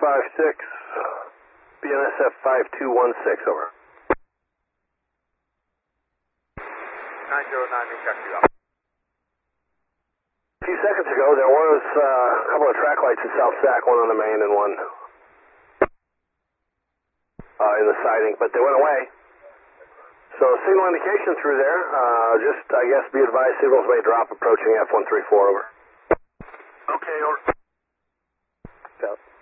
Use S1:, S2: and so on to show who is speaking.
S1: 456, BNSF 5216, over.
S2: 909, we check you out.
S1: A few seconds ago, there was a couple of track lights in South Sac, one on the main and one in the siding, but they went away. So signal indication through there. Just, I guess, be advised signals may drop approaching F134, over.
S2: Okay, over.
S1: South.